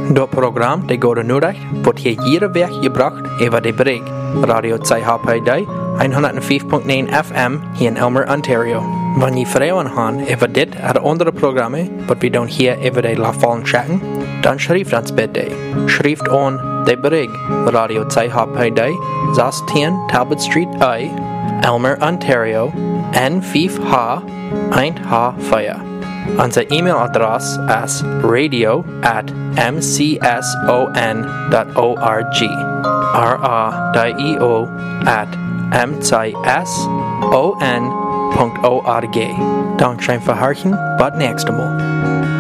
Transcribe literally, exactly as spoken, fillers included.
Dat program de Goede Noordicht wordt hier jede week gebracht over de bereik. Radio twee H P D, honderdvijf komma negen F M hier in Elmer, Ontario. Wanneer je vragen hebben over dit en andere programma, wat we doen hier over de lafallen chatten, dan schrijf ons bitte. Schrijf aan de bereik Radio twee H P D, zestien Talbot Street I, Elmer, Ontario, N vijf H één H vier. Onze e-mailadres is radio at m c s o n dot org. R A D I O at m c s o n dot org. Dank schön für Harchen, bis nächstes Mal.